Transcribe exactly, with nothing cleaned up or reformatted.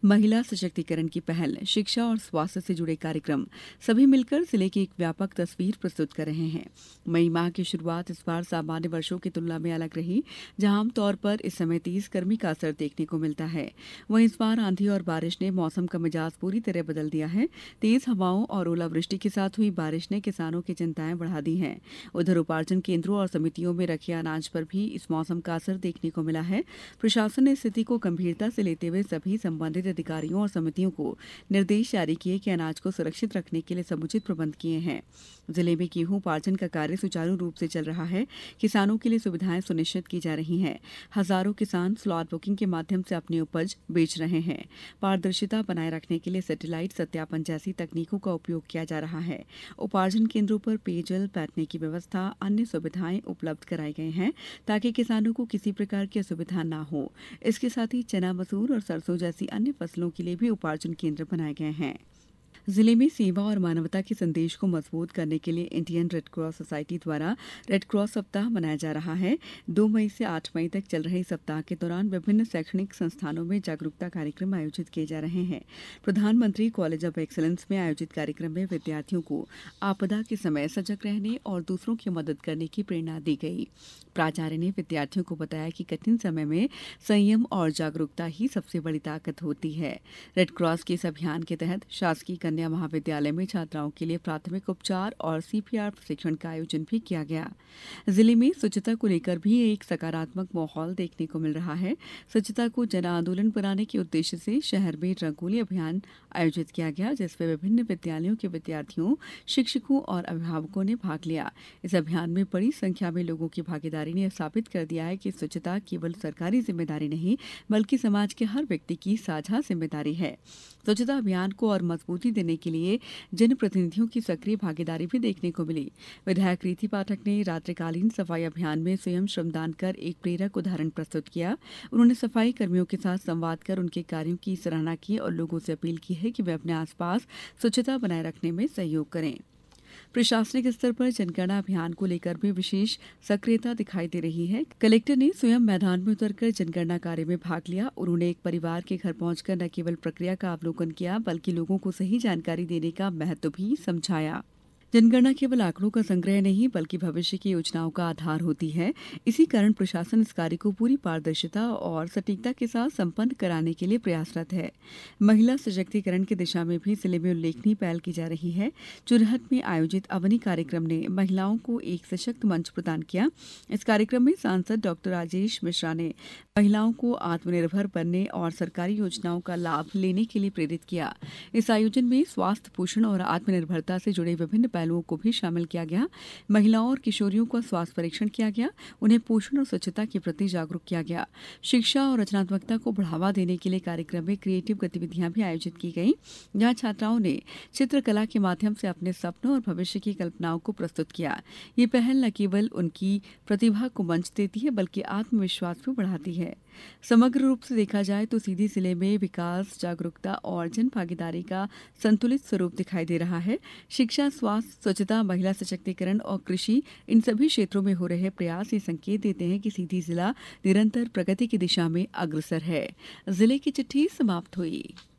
महिला सशक्तिकरण की पहल, शिक्षा और स्वास्थ्य से जुड़े कार्यक्रम सभी मिलकर जिले की एक व्यापक तस्वीर प्रस्तुत कर रहे हैं। मई माह की शुरुआत इस बार सामान्य वर्षों की तुलना में अलग रही, जहां आमतौर पर इस समय तेज गर्मी का असर देखने को मिलता है। वहीं इस बार आंधी और बारिश ने मौसम का मिजाज पूरी तरह बदल दिया है। तेज हवाओं और ओलावृष्टि के साथ हुई बारिश ने किसानों की चिंताएं बढ़ा दी हैं। उधर उपार्जन केंद्रों और समितियों में रखे अनाज पर भी इस मौसम का असर देखने को मिला है। प्रशासन ने स्थिति को गंभीरता से लेते हुए सभी संबंधित अधिकारियों और समितियों को निर्देश जारी किए कि अनाज को सुरक्षित रखने के लिए समुचित प्रबंध किए हैं। जिले में गेहूं उपार्जन का कार्य सुचारू रूप से चल रहा है। किसानों के लिए सुविधाएं सुनिश्चित की जा रही हैं। हजारों किसान स्लॉट बुकिंग के माध्यम से अपनी उपज बेच रहे हैं। पारदर्शिता बनाए रखने के लिए सैटेलाइट सत्यापन जैसी तकनीकों का उपयोग किया जा रहा है। उपार्जन केंद्रों पर पेयजल, बैठने की व्यवस्था, अन्य सुविधाएं उपलब्ध कराई गई हैं ताकि किसानों को किसी प्रकार की असुविधा न हो। इसके साथ ही चना, मसूर और सरसों जैसी अन्य फसलों के लिए भी उपार्जन केंद्र बनाए गए हैं। जिले में सेवा और मानवता के संदेश को मजबूत करने के लिए इंडियन रेड क्रॉस सोसाइटी द्वारा रेड क्रॉस सप्ताह मनाया जा रहा है। दो मई से आठ मई तक चल रहे सप्ताह के दौरान विभिन्न शैक्षणिक संस्थानों में जागरूकता कार्यक्रम आयोजित किए जा रहे हैं। प्रधानमंत्री कॉलेज ऑफ एक्सीलेंस में आयोजित कार्यक्रम में विद्यार्थियों को आपदा के समय सजग रहने और दूसरों की मदद करने की प्रेरणा दी गई। प्राचार्य ने विद्यार्थियों को बताया कि कठिन समय में संयम और जागरूकता ही सबसे बड़ी ताकत होती है। रेड क्रॉस के इस अभियान के तहत शासकीय कन्या महाविद्यालय में छात्राओं के लिए प्राथमिक उपचार और सीपीआर प्रशिक्षण का आयोजन भी किया गया। जिले में स्वच्छता को लेकर भी एक सकारात्मक माहौल देखने को मिल रहा है। स्वच्छता को जन आंदोलन बनाने के उद्देश्य से शहर में रंगोली अभियान आयोजित किया गया, जिसमें विभिन्न विद्यालयों के विद्यार्थियों, शिक्षकों और अभिभावकों ने भाग लिया। इस अभियान में बड़ी संख्या में लोगों की भागीदारी ने साबित कर दिया है कि स्वच्छता केवल सरकारी जिम्मेदारी नहीं, बल्कि समाज के हर व्यक्ति की साझा जिम्मेदारी है। स्वच्छता अभियान को और मजबूती देने के लिए जनप्रतिनिधियों की सक्रिय भागीदारी भी देखने को मिली। विधायक रीति पाठक ने रात्रिकालीन सफाई अभियान में स्वयं श्रमदान कर एक प्रेरक उदाहरण प्रस्तुत किया। उन्होंने सफाई कर्मियों के साथ संवाद कर उनके कार्यों की सराहना की और लोगों से अपील की है कि वे अपने आसपास स्वच्छता बनाए रखने में सहयोग करें। प्रशासनिक स्तर पर जनगणना अभियान को लेकर भी विशेष सक्रियता दिखाई दे रही है। कलेक्टर ने स्वयं मैदान में उतरकर जनगणना कार्य में भाग लिया। उन्होंने एक परिवार के घर पहुंचकर न केवल प्रक्रिया का अवलोकन किया, बल्कि लोगों को सही जानकारी देने का महत्व भी समझाया। जनगणना केवल आंकड़ों का संग्रह नहीं, बल्कि भविष्य की योजनाओं का आधार होती है। इसी कारण प्रशासन इस कार्य को पूरी पारदर्शिता और सटीकता के साथ संपन्न कराने के लिए प्रयासरत है। महिला सशक्तिकरण की दिशा में भी जिले में उल्लेखनीय पहल की जा रही है। चुरहट में आयोजित अवनी कार्यक्रम ने महिलाओं को एक सशक्त मंच प्रदान किया। इस कार्यक्रम में सांसद डॉक्टर राजेश मिश्रा ने महिलाओं को आत्मनिर्भर बनने और सरकारी योजनाओं का लाभ लेने के लिए प्रेरित किया। इस आयोजन में स्वास्थ्य, पोषण और आत्मनिर्भरता से जुड़े विभिन्न पहलुओं को भी शामिल किया गया। महिलाओं और किशोरियों का स्वास्थ्य परीक्षण किया गया। उन्हें पोषण और स्वच्छता के प्रति जागरूक किया गया। शिक्षा और रचनात्मकता को बढ़ावा देने के लिए कार्यक्रम में क्रिएटिव गतिविधियां भी आयोजित की गई, जहां छात्राओं ने चित्रकला के माध्यम से अपने सपनों और भविष्य की कल्पनाओं को प्रस्तुत किया। ये पहल न केवल उनकी प्रतिभा को मंच देती है, बल्कि आत्मविश्वास भी बढ़ाती है। समग्र रूप से देखा जाए तो सीधी जिले में विकास, जागरूकता और जन भागीदारी का संतुलित स्वरूप दिखाई दे रहा है। शिक्षा, स्वास्थ्य, स्वच्छता, महिला सशक्तिकरण और कृषि, इन सभी क्षेत्रों में हो रहे प्रयास ये संकेत देते हैं कि सीधी जिला निरंतर प्रगति की दिशा में अग्रसर है। जिले की चिट्ठी समाप्त हुई।